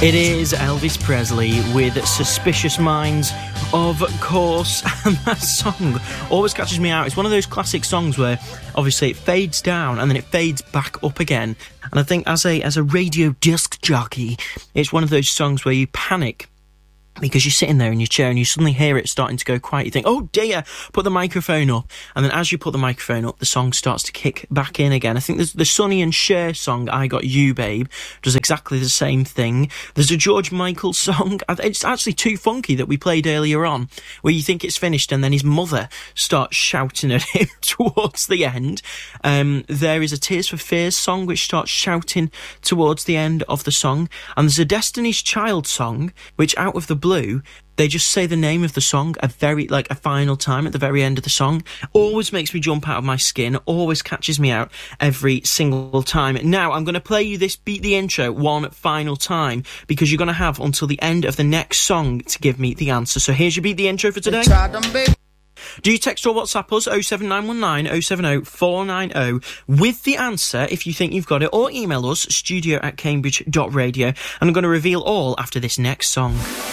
It is Elvis Presley with Suspicious Minds, of course, and that song always catches me out. It's one of those classic songs where obviously it fades down and then it fades back up again. And I think as a radio disc jockey, it's one of those songs where you panic because you're sitting there in your chair and you suddenly hear it starting to go quiet. You think, oh dear, put the microphone up. And then as you put the microphone up, the song starts to kick back in again. I think there's the Sonny and Cher song, I Got You, Babe, does exactly the same thing. There's a George Michael song, it's actually Too Funky, that we played earlier on, where you think it's finished and then his mother starts shouting at him towards the end. There is a Tears for Fears song which starts shouting towards the end of the song. And there's a Destiny's Child song, which out of the blue, they just say the name of the song a final time at the very end of the song. Always makes me jump out of my skin, always catches me out every single time. Now, I'm going to play you this Beat the Intro one final time, because you're going to have until the end of the next song to give me the answer. So here's your Beat the Intro for today. Do you text or WhatsApp us 07919 070 490 with the answer if you think you've got it, or email us studio@cambridge.radio, and I'm going to reveal all after this next song.